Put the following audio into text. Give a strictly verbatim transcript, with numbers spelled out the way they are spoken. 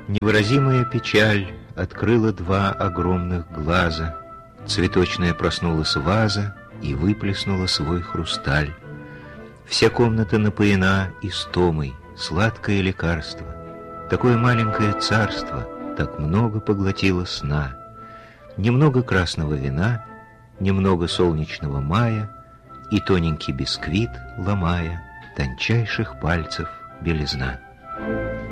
Невыразимая печаль открыла два огромных глаза. Цветочная проснулась ваза и выплеснула свой хрусталь. Вся комната напоена истомой, сладкое лекарство. Такое маленькое царство так много поглотило сна. Немного красного вина, немного солнечного мая и тоненький бисквит, ломая, тончайших пальцев белизна.